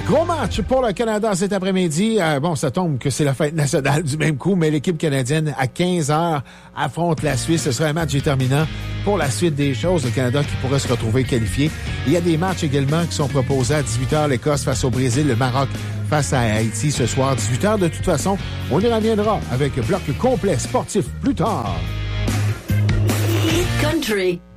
Gros match pour le Canada cet après-midi. Bon, ça tombe que c'est la fête nationale du même coup, mais l'équipe canadienne, à 15h, affronte la Suisse. Ce sera un match déterminant pour la suite des choses. Le Canada qui pourrait se retrouver qualifié. Il y a des matchs également qui sont proposés à 18h. L'Écosse face au Brésil, le Maroc face à Haïti ce soir, 18h. De toute façon, on y reviendra avec le bloc complet sportif plus tard. Country.